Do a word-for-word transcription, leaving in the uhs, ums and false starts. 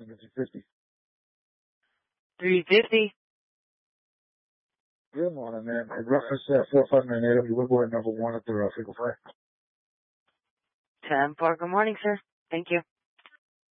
three fifty. three fifty. Good morning, man. In reference to that four five nine eight, you would go at number one at the uh, Fickle Fry. ten four. Good morning, sir. Thank you.